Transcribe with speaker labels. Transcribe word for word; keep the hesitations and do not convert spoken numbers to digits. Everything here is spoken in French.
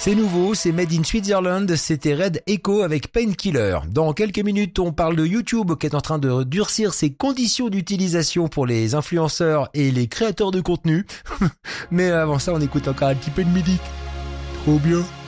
Speaker 1: C'est nouveau, c'est Made in Switzerland, c'était Red Echo avec Painkiller. Dans quelques minutes, on parle de YouTube qui est en train de durcir ses conditions d'utilisation pour les influenceurs et les créateurs de contenu. Mais avant ça, on écoute encore un petit peu de musique. Trop bien.